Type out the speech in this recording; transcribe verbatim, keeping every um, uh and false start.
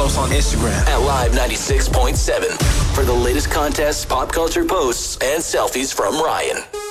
follow us on Instagram at Live ninety-six point seven for the latest contests, pop culture posts, and selfies from Ryan.